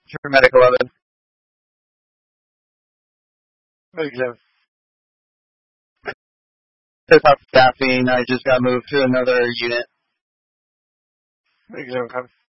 for Medic 11. Negative. It's not staffing. I just got moved to another unit. Negative.